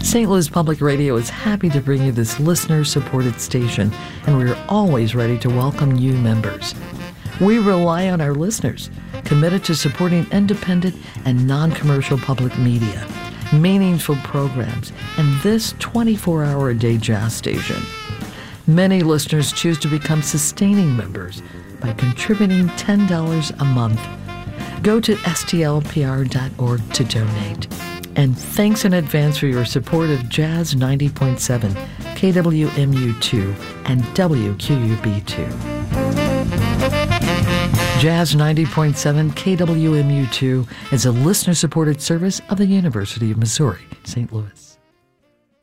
St. Louis Public Radio is happy to bring you this listener-supported station, and we're always ready to welcome new members. We rely on our listeners, committed to supporting independent and non-commercial public media, meaningful programs, and this 24-hour-a-day jazz station. Many listeners choose to become sustaining members by contributing $10 a month. Go to stlpr.org to donate. And thanks in advance for your support of Jazz 90.7, KWMU2, and WQUB2. Jazz 90.7 KWMU2 is a listener-supported service of the University of Missouri, St. Louis.